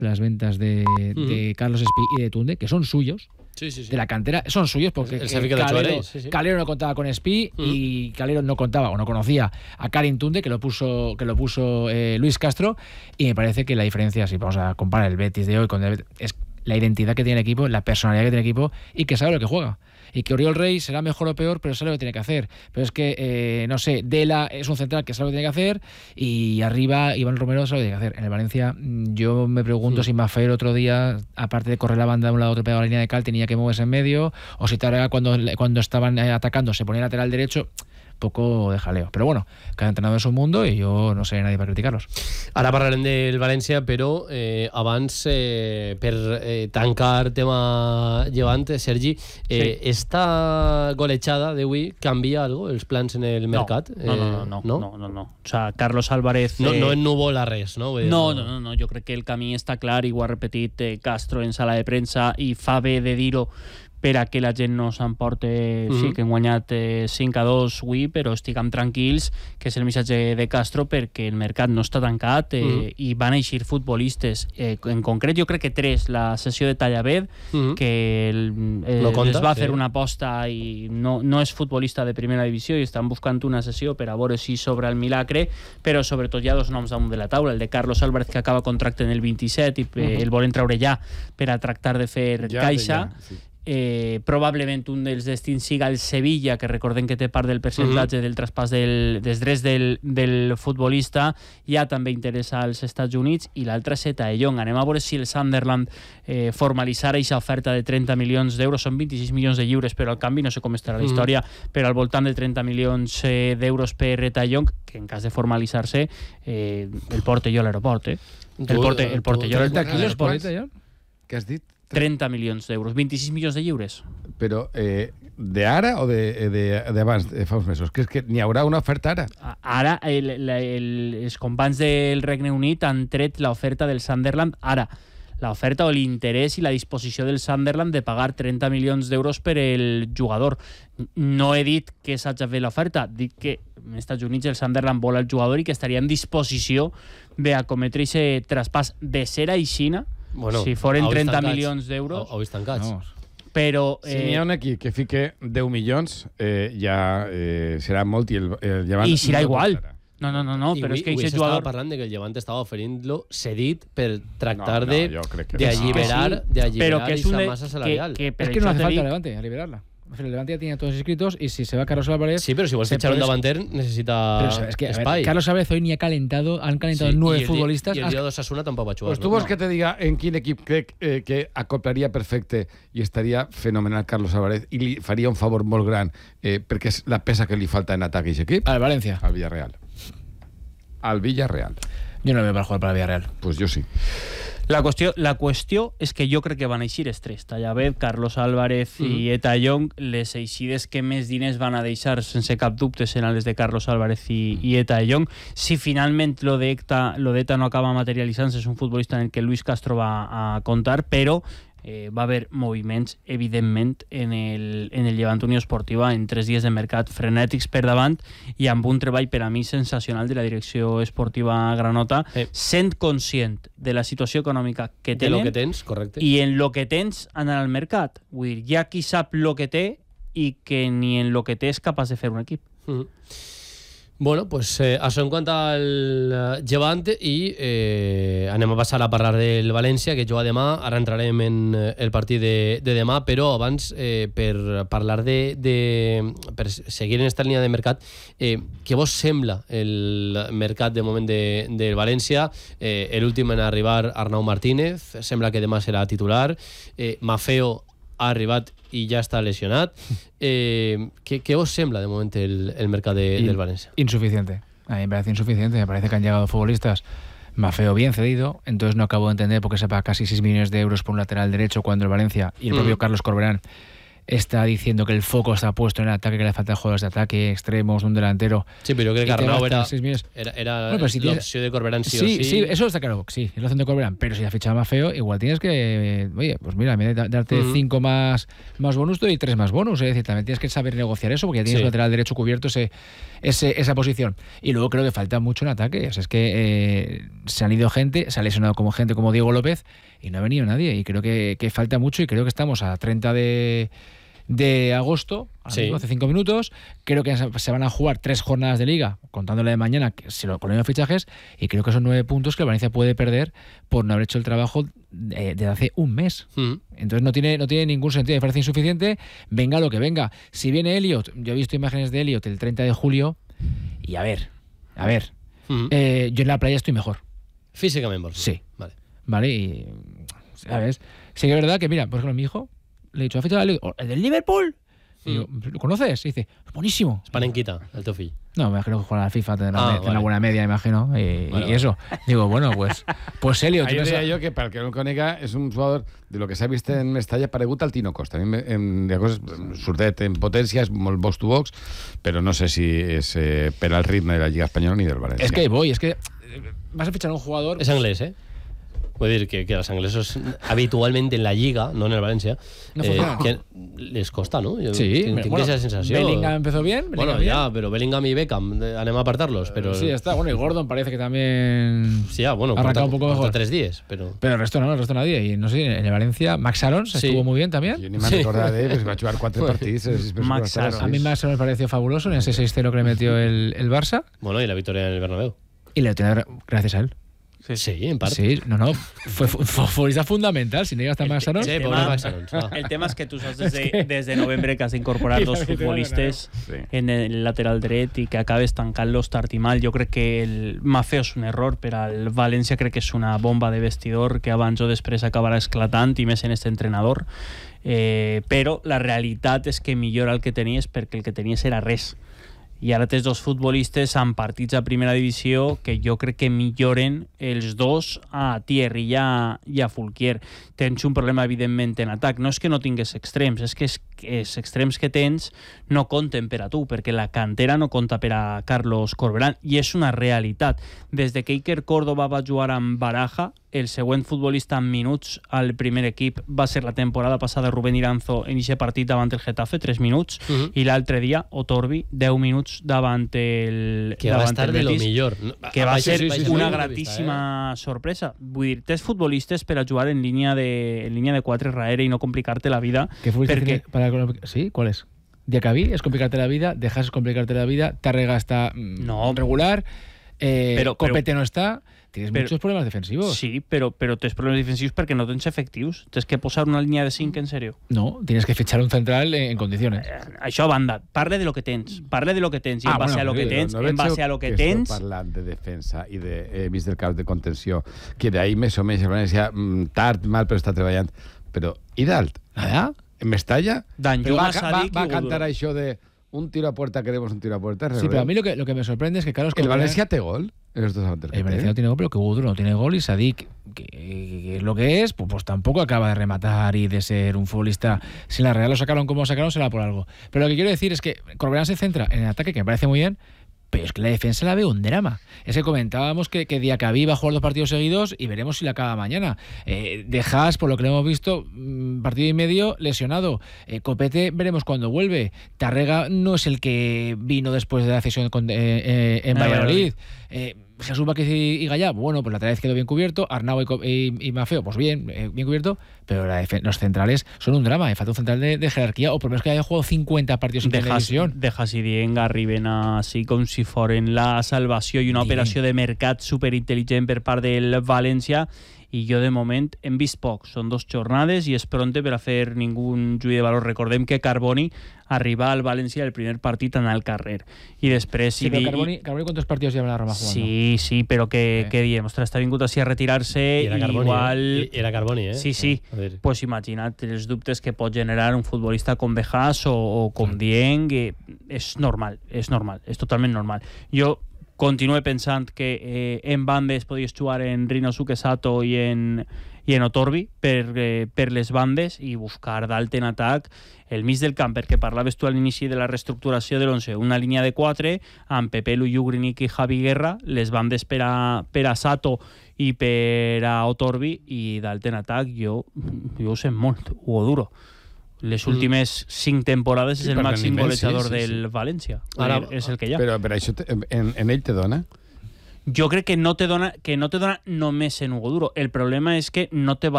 las ventas de Carlos Espí y de Tunde, que son suyos. Sí. De la cantera, son suyos porque Calero no contaba con Espí y Calero no contaba o no conocía a Karim Tunde, que lo puso Luis Castro, y me parece que la diferencia, si vamos a comparar el Betis de hoy con el Betis, es la identidad que tiene el equipo, la personalidad que tiene el equipo y que sabe lo que juega. Y que Oriol Rey será mejor o peor, pero sabe lo que tiene que hacer. Pero es que, no sé, Dela es un central que sabe lo que tiene que hacer y arriba Iván Romero sabe lo que tiene que hacer. En el Valencia, yo me pregunto si Maffei el otro día, aparte de correr la banda de un lado a otro pegado a la línea de cal, tenía que moverse en medio, o si Tarea cuando estaban atacando se ponía lateral derecho. Poco de jaleo, però bueno, cada entrenador és un mundo i jo no seré nadie per criticar-los. Ara parlarem del València, però abans per tancar tema Llevant, Sergi, esta golejada d'avui canvia algo els plans en el mercat? No. O sea, Carlos Álvarez... No ennuvola res, no? No, jo crec que el camí està clar i ho ha repetit Castro en sala de premsa i fa bé de dir-ho per a que la gent no s'emporte, sí, que hem guanyat 5-2 avui, però estiguem tranquils, que és el missatge de Castro, perquè el mercat no està tancat i van eixir futbolistes. En concret, jo crec que 3, la sessió de Tallaved, que es va fer una aposta i no és futbolista de primera divisió i estan buscant una sessió per a veure si sobre el milagre, però sobretot hi ha 2 noms damunt de la taula, el de Carlos Álvarez, que acaba contracte en el 27 i el volen treure ja per a tractar de fer caixa. Probablement un dels destins siga el Sevilla, que recordem que té part del percentatge del traspàs dels drets del futbolista. Hi ha també interès als Estats Units, i l'altre és Etaellón. Anem a veure si el Sunderland formalitzarà aquesta oferta de 30 milions d'euros, són 26 milions de lliures, però al canvi no sé com estarà la història, però al voltant de 30 milions d'euros per Etaellón, que en cas de formalitzar-se el porte jo a l'aeroport. El porte jo a l'aeroport. Què has dit? 30 milions d'euros, 26 milions de lliures. Però d'ara o d'abans, de fa uns mesos? Que és que n'hi haurà una oferta ara? Ara, els companys del Regne Unit han tret l'oferta del Sunderland ara. L'oferta o l'interès i la disposició del Sunderland de pagar 30 milions d'euros per el jugador. No he dit que s'hagi fet l'oferta, dic que als Estats Units el Sunderland vol el jugador i que estaria en disposició d'acometre aquest traspàs de ser a Xina. Bueno, si foren 30 milions d'euros... Ho vist tancats. Però... Si n'hi ha un equip que fique 10 milions, ja serà molt i el Llevant... I serà igual. No, però és que aquest jugador... Estava parlant que el Llevant estava oferint-lo cedit per tractar d'alliberar aquesta massa salarial. Es que no hace falta Levante a liberarla. El Levante ya tiene todos inscritos y si se va Carlos Álvarez... Sí, pero si vuelves a echar un davanter necesita espai. Carlos Álvarez hoy ni ha calentado, han calentado 9 futbolistas. Y el día de Osasuna tampoco va a jugar. Pues tú vos que te diga en quin equip crec que acoplaria perfecte i estaria fenomenal Carlos Álvarez i li faria un favor molt gran perquè és la peça que li falta en atac a aquest equip. Al Valencia. Al Villarreal. Al Villarreal. Yo no me voy a jugar para el Villarreal. Pues yo sí. La qüestió és que jo crec que van eixir els 3, Tallaved, Carlos Álvarez i Etaellón. Les eixides que més diners van a deixar sense cap dubte seran les de Carlos Álvarez i Etaellón. Si finalment lo d'Eta no acaba materialitzant-se, és un futbolista en el que Luis Castro va a comptar, però va haver moviments, evidentment, en el Llevant Unió Esportiva en 3 dies de mercat frenètics per davant i amb un treball per a mi sensacional de la direcció esportiva granota, sent conscient de la situació econòmica que tenen, de lo que tens, correcte, i en lo que tens anar al mercat. Vull dir, hi ha qui sap lo que té i que ni en lo que té és capaç de fer un equip. Bueno, pues això en quant al Llevant i anem a passar a parlar del València, que juga demà. Ara entrarem en el partit de demà, però abans per parlar per seguir en esta línia de mercat, què vos sembla el mercat de moment del València? L'últim en arribar, Arnau Martínez, sembla que demà serà titular. Maffeo ha arribat i ja està lesionat. ¿Qué os sembla de momento el mercado del Valencia? Insuficiente. A mí me parece insuficiente. Me parece que han llegado futbolistas. Maffeo bien cedido, entonces no acabo de entender por qué se paga casi 6 millones de euros por un lateral derecho cuando el Valencia y el propio Carlos Corberán está diciendo que el foco está puesto en el ataque, que le faltan jugadores de ataque, extremos, un delantero. Sí, pero yo creo que Arnau era bueno, si la opción de Corberán sí, eso está claro, sí, es la opción de Corberán, pero si la ficha más feo, igual tienes que, oye, pues mira, en vez de darte 5 más bonus, doy 3 más bonus, es decir, también tienes que saber negociar eso, porque ya tienes lateral derecho cubierto esa posición. Y luego creo que falta mucho en ataque, o sea, es que se han ido gente, se ha lesionado gente como Diego López, y no ha venido nadie, y creo que falta mucho, y creo que estamos a 30 de agosto, hace 5 minutos. Creo que se van a jugar 3 jornadas de liga, contándole de mañana con los fichajes, y creo que son 9 puntos que el Valencia puede perder por no haber hecho el trabajo de hace un mes. Entonces no tiene ningún sentido, me parece insuficiente. Venga lo que venga. Si viene Elliot, yo he visto imágenes de Elliot el 30 de julio, y a ver, yo en la playa estoy mejor. Físicamente, sí. Vale, y ¿sabes? Sí que es verdad que, mira, por ejemplo, mi hijo le he dicho, ¿has fichado el del Liverpool? Y yo, ¿lo conoces? Y dice, buenísimo. Es panenquita, el Tofi. No, me imagino que juega a la FIFA, tendrá una buena media, imagino. Y eso. Digo, bueno, pues Elliot. Ahí diría yo que, para el que no lo conega, es un jugador de lo que s'ha vist en Mestalla paregut al Tino Costa. De coses, surtet en potència, és molt box to box, però no sé si és per al ritme de la Lliga Espanyola ni del Valencia. Es que vas a fichar a un jugador... Es inglés, ¿eh? Puedo decir que los ingleses habitualmente en la Liga, no en el Valencia, que les costa, ¿no? Tengo esa sensación. Bellingham empezó bien. Pero Bellingham y Beckham, anem a apartarlos. Pero... Sí, está. Bueno, y Gordon parece que también arrancado un poco mejor. 3 días, pero el resto nadie. Y no sé, en el Valencia, Max Arons estuvo muy bien también. Yo ni me acordaba de él, va a jugar 4 partidos. Max Arons. A mí Max Arons me pareció fabuloso en ese 6-0 que le metió el Barça. Bueno, y la victoria en el Bernabéu. Y la victoria gracias a él. Sí, en parte. Sí, fue futbolista fundamental. Si no llega hasta Max Arons. El tema es que tú sabes desde noviembre que has incorporat 2 futbolistes en el lateral dret i que acabes tancant-los tard i mal. Jo crec que el Maffeo és un error, per al València crec que és una bomba de vestidor que abans o després acabarà esclatant, i més en este entrenador. Però la realitat és que millora el que tenies, perquè el que tenies era res. I ara tens 2 futbolistes amb partits a primera divisió que jo crec que milloren els dos a Thierry i a Fulquier. Tens un problema, evidentment, en atac. No és que no tingues extrems, és que els extrems que tens no compten per a tu, perquè la cantera no compta per a Carlos Corberán, i és una realitat. Des que Iker Córdoba va jugar amb Baraja, el següent futbolista en minuts al primer equip va ser la temporada passada Rubén Iranzo en aquest partit davant el Getafe, 3 minuts, i l'altre dia Otorbi, 10 minuts davant el que va estar de lo millor, que va ser una gratíssima sorpresa. Vull dir, tens futbolistes per a jugar en línia de 4 darrere i no complicar-te la vida. Sí, ¿cuál es? Diacabí es complicarte la vida, Dejas es complicarte la vida, Tárrega está regular, Copete no está. Tienes muchos problemas defensivos. Sí, però tens problemes defensius perquè no tens efectius. Tens que posar una línia de 5 en sèrio. No, tienes que fichar un central en condiciones. Això a banda, parle de lo que tens. Parle de lo que tens. I en base a lo que tens, en base a lo que tens... Parlant de defensa i de mig del cap de contenció, que d'ahir més o menys el València tard, mal, però està treballant. Però, i dalt? Nada? En Mestalla? Va cantar això de un tiro a puerta, queremos un tiro a puerta. Sí, pero a mí lo que me sorprende es que Carlos Corberán... ¿El Valencia te gol? El Valencia no tiene gol, pero que Gudro no tiene gol, y Sadik, que es lo que es, pues tampoco acaba de rematar y de ser un futbolista. Si la Real lo sacaron como sacaron, será por algo. Pero lo que quiero decir es que Corberán se centra en el ataque, que me parece muy bien, pero es que la defensa la veo un drama. Es que comentábamos que Diacabí va a jugar 2 partidos seguidos y veremos si la acaba mañana. Dejas, por lo que lo hemos visto, partido y medio lesionado. Copete veremos cuándo vuelve. Tárrega no es el que vino después de la cesión en Valladolid. Jesús Vázquez y Gallá, bueno, pues la vez quedó bien cubierto. Arnau y Maffeo, pues bien cubierto. Pero los centrales son un drama. Falta un central de jerarquía, o por lo menos que haya jugado 50 partidos en televisión. Dejas i Dieng arriben així com si foren la salvació i una operació de mercat superintel·ligent per part del València. I jo, de moment, hem vist poc. Són 2 jornades i és pronte per a fer ningú juí de valor. Recordem que Carboni arriba al València el primer partit en el carrer. I després... Sí, però Carboni ¿cuántos partidos lleva la Roma jugando? Sí, però què diem? Ostres, està vingut així a retirar-se i igual... Era Carboni, eh? Sí. Pues imagina't els dubtes que pot generar un futbolista com Bejas o com Dieng. És normal, és totalment normal. Jo continuo pensant que en bandes podies jugar en Rino Sukesato i en i en Otorbi per les bandes i buscar dalt en atac el mig del camp, perquè parlaves tu a l'inici de la reestructuració de l'11, una línia de 4 amb Pepe Luyugrinik i Javi Guerra, les bandes per a Sato i per a Otorbi, i dalt en atac jo ho sé molt, Hugo Duro. Les últimes 5 temporades és el màxim golejador del València. Ara és el que hi ha. Però per això en ell te dona? Jo crec que no te dona només en Hugo Duro. El problema és que no te va